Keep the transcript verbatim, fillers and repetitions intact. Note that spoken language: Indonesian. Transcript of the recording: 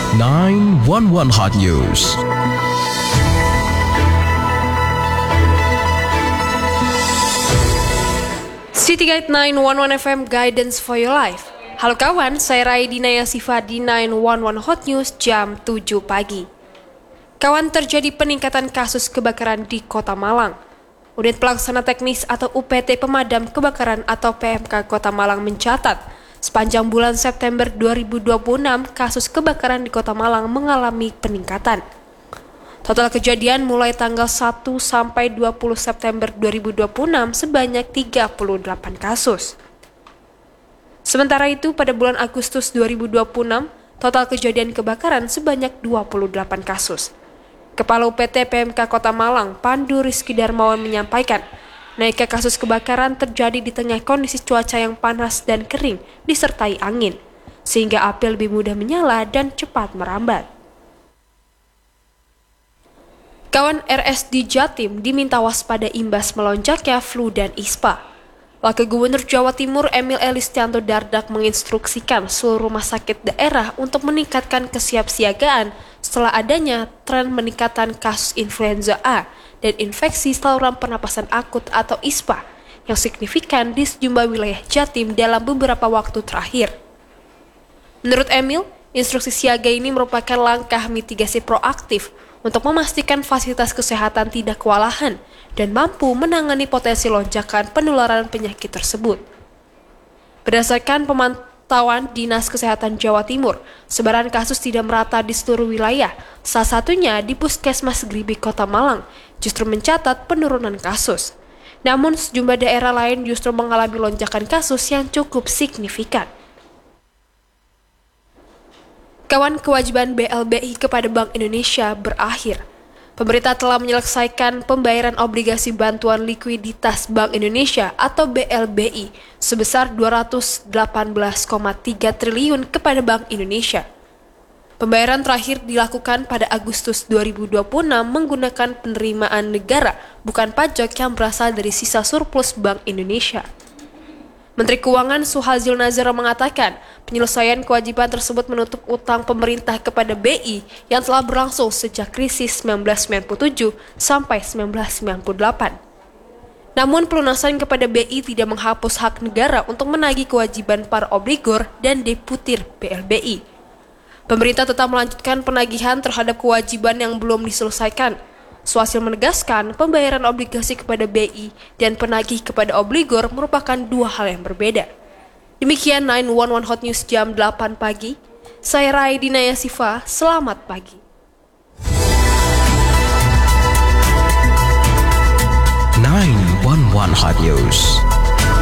sembilan satu satu Hot News. City Guide sembilan satu satu F M Guidance for Your Life. Halo kawan, saya Raidina Yasifa di sembilan satu satu Hot News jam tujuh pagi. Kawan, terjadi peningkatan kasus kebakaran di Kota Malang. Unit Pelaksana Teknis atau U P T Pemadam Kebakaran atau P M K Kota Malang mencatat, sepanjang bulan September dua ribu dua puluh enam, kasus kebakaran di Kota Malang mengalami peningkatan. Total kejadian mulai tanggal satu sampai dua puluh September dua ribu dua puluh enam sebanyak tiga puluh delapan kasus. Sementara itu, pada bulan Agustus dua ribu dua puluh enam, total kejadian kebakaran sebanyak dua puluh delapan kasus. Kepala U P T P M K Kota Malang, Pandu Rizky Darmawan menyampaikan, naiknya kasus kebakaran terjadi di tengah kondisi cuaca yang panas dan kering disertai angin, sehingga api lebih mudah menyala dan cepat merambat. Kawan, R S di Jatim diminta waspada imbas melonjaknya flu dan ispa. Wakil Gubernur Jawa Timur Emil Elistianto Dardak menginstruksikan seluruh rumah sakit daerah untuk meningkatkan kesiapsiagaan setelah adanya tren meningkatan kasus influenza A dan infeksi saluran pernapasan akut atau ispa yang signifikan di sejumlah wilayah Jatim dalam beberapa waktu terakhir. Menurut Emil, instruksi siaga ini merupakan langkah mitigasi proaktif untuk memastikan fasilitas kesehatan tidak kewalahan dan mampu menangani potensi lonjakan penularan penyakit tersebut. Berdasarkan pemantauan Dinas Kesehatan Jawa Timur, sebaran kasus tidak merata di seluruh wilayah, salah satunya di Puskesmas Gribi Kota Malang, justru mencatat penurunan kasus. Namun sejumlah daerah lain justru mengalami lonjakan kasus yang cukup signifikan. Kawan, kewajiban B L B I kepada Bank Indonesia berakhir. Pemerintah telah menyelesaikan pembayaran obligasi bantuan likuiditas Bank Indonesia atau B L B I sebesar dua ratus delapan belas koma tiga triliun kepada Bank Indonesia. Pembayaran terakhir dilakukan pada Agustus dua ribu dua puluh enam menggunakan penerimaan negara, bukan pajak yang berasal dari sisa surplus Bank Indonesia. Menteri Keuangan Suhazil Nazara mengatakan, penyelesaian kewajiban tersebut menutup utang pemerintah kepada B I yang telah berlangsung sejak krisis seribu sembilan ratus sembilan puluh tujuh sampai seribu sembilan ratus sembilan puluh delapan. Namun pelunasan kepada B I tidak menghapus hak negara untuk menagih kewajiban para obligor dan deputir B L B I. Pemerintah tetap melanjutkan penagihan terhadap kewajiban yang belum diselesaikan. Suhasil menegaskan, pembayaran obligasi kepada B I dan penagih kepada obligor merupakan dua hal yang berbeda. Demikian sembilan satu satu Hot News jam delapan pagi. Saya Raidina Yasifa, selamat pagi. sembilan satu satu Hot News.